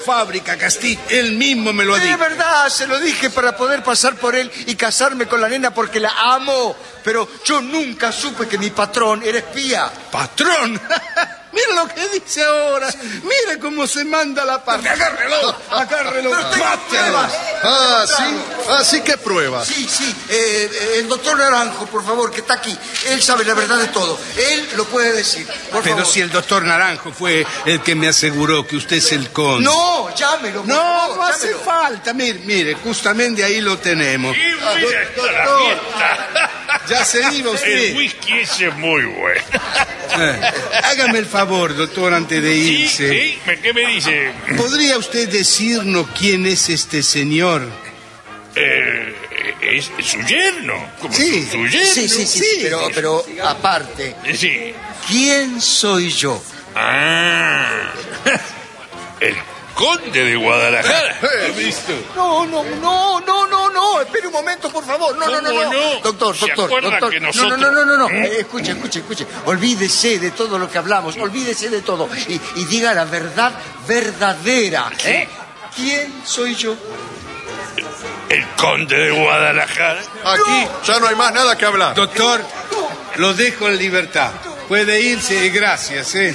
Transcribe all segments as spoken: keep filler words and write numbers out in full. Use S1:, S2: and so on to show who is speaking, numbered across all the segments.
S1: fábrica, Castillo. Él mismo me lo ha dicho.
S2: Es verdad, se lo dije para poder pasar por él y casarme con la nena porque la amo. Pero yo nunca supe que mi patrón era espía.
S1: ¿Patrón? Mira lo que dice ahora. Mira cómo se manda la parte. Agárrelo, agárrelo. Mátelo.
S3: Ah, sí. Ah, sí, ¿qué prueba?
S2: Sí, sí. Eh, el doctor Naranjo, por favor, que está aquí. Él sabe la verdad de todo. Él lo puede decir. Por
S1: Pero
S2: favor.
S1: si el doctor Naranjo fue el que me aseguró que usted es el conde.
S2: No, llámelo. Por
S1: No,
S2: favor,
S1: no hace
S2: llámelo.
S1: falta. Mire, mire, justamente ahí lo tenemos.
S4: Y mira, está la fiesta.
S1: Ya se iba usted.
S4: El whisky ese es muy bueno.
S1: Eh, hágame el favor, doctor, antes de
S4: Sí,
S1: irse.
S4: sí, ¿qué me dice?
S1: ¿Podría usted decirnos quién es este señor?
S4: Eh, ¿Es su yerno? ¿Cómo
S1: Sí.
S4: su yerno?
S2: Sí, sí, sí, sí, pero, pero aparte,
S4: Eh, Sí.
S2: ¿quién soy yo?
S4: Ah. El conde de Guadalajara.
S3: Eh, ¿visto?
S2: No, no, no, no, no, no. Espere un momento, por favor. No, no, no,
S4: ¿Cómo
S2: no.
S4: no?
S2: Doctor,
S4: ¿Se
S2: doctor,
S4: acuerda
S2: doctor.
S4: que
S2: No,
S4: nosotros-
S2: no, no, no, no.
S4: ¿Eh?
S2: Eh, escuche, escuche, escuche. Olvídese de todo lo que hablamos. Olvídese de todo. Y, y diga la verdad verdadera. ¿Eh? ¿Quién soy yo?
S4: El conde de Guadalajara.
S3: Aquí ya no hay más nada que hablar.
S1: Doctor, lo dejo en libertad. Puede irse, gracias, ¿eh?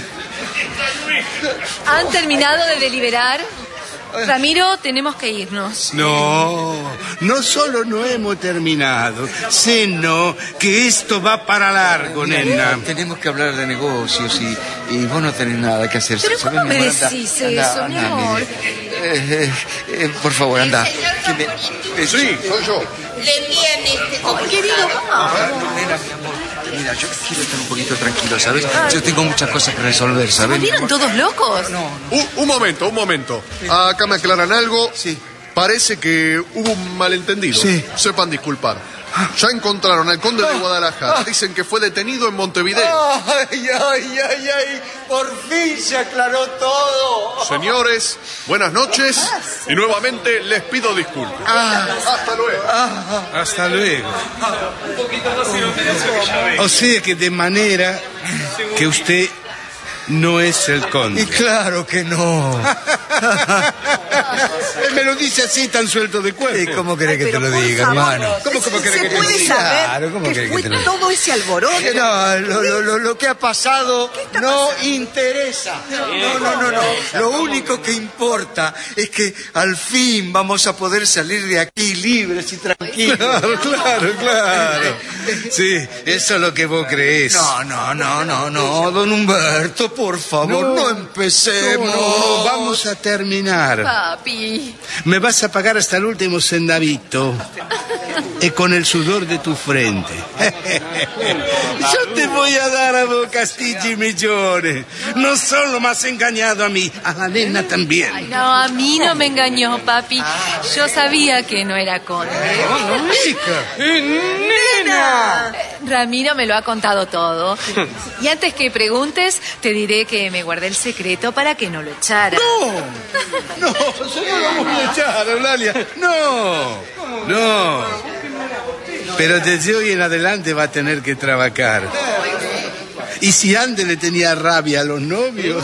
S5: ¿Han terminado de deliberar? Ramiro, tenemos que irnos.
S1: No, no solo no hemos terminado, sino que esto va para largo, nena.
S2: Tenemos que hablar de negocios y, y vos no tenés nada que hacer.
S5: Pero
S2: ¿sabés,
S5: ¿cómo me
S2: mi amor? Anda,
S5: decís
S2: anda,
S5: eso, mi
S2: anda,
S5: amor?
S2: mire. Eh, eh, eh, por favor, anda. Que me- eh,
S3: Sí, soy yo.
S6: Le envían este
S5: Ay, querido, vamos.
S2: Nena, mi amor, mira, yo quiero estar un poquito tranquilo, ¿sabes? Yo tengo muchas cosas que resolver, ¿sabes? mi
S5: ¿Volvieron
S2: amor?
S5: todos locos?
S2: No,
S3: Un, un momento, un momento. Acá me aclaran algo.
S2: Sí.
S3: Parece que hubo un malentendido.
S2: Sí.
S3: Sepan disculpar. Ya encontraron al conde de Guadalajara. Dicen que fue detenido en Montevideo.
S2: Ay, ay, ay, ay, por fin se aclaró todo.
S3: Señores, buenas noches y nuevamente les pido disculpas. Hasta luego.
S1: Hasta luego. O sea que de manera que usted no es el
S2: Y
S1: conde.
S2: claro que no.
S1: Él me lo dice así, tan suelto de
S2: ¿Y
S1: cuerpo.
S2: cómo querés que te
S7: Pero
S2: lo
S7: por
S2: diga,
S7: favor,
S2: hermano?
S1: ¿Cómo, cómo querés
S7: ¿Se
S1: que te lo
S7: puede
S1: diga?
S7: saber
S2: Claro, ¿cómo
S7: que
S2: querés que
S7: fue
S2: te lo-
S7: todo ese alboroto?
S2: No, lo, lo, lo, lo que ha pasado
S7: está
S2: no
S7: pasando?
S2: interesa. No, no, no, no. Lo único que importa es que al fin vamos a poder salir de aquí libres y tranquilos.
S1: Claro, claro, claro. Sí, eso es lo que vos crees.
S2: No, no, no, no, no, don Humberto, por favor, no, empecemos.
S1: No, vamos a terminar.
S5: Papi.
S1: Me vas a pagar hasta el último centavito. Y con el sudor de tu frente. Yo te voy a dar a vos castillo y millones. No solo me has engañado a mí, a la nena
S5: Ay,
S1: también.
S5: no, a mí no me engañó, papi. Yo sabía que no era conde.
S2: ¡Nena!
S5: Ramiro me lo ha contado todo. Y antes que preguntes, te diré que me guardé el secreto para que no lo echara.
S1: No, no, yo no lo voy a echar, Eulalia. No, no. Pero desde hoy en adelante va a tener que trabajar. Y si antes le tenía rabia a los novios,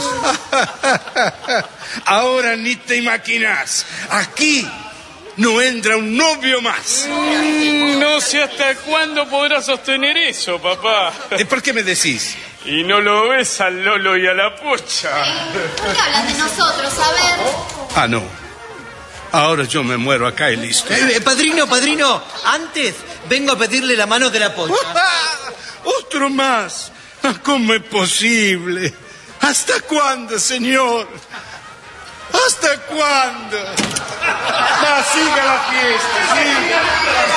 S1: ahora ni te imaginas. Aquí no entra un novio más.
S8: Mm, no sé hasta cuándo podrá sostener eso, papá.
S1: ¿Y por qué me decís?
S8: Y no lo ves al Lolo y a la Pocha.
S6: ¿Por qué hablan de nosotros? A ver.
S1: Ah, no. Ahora yo me muero acá y listo.
S9: Eh, padrino, padrino, antes vengo a pedirle la mano de la pocha.
S1: ¡Otro más! ¿Cómo es posible? ¿Hasta cuándo, señor? ¿Hasta cuándo? Va, siga la fiesta, siga.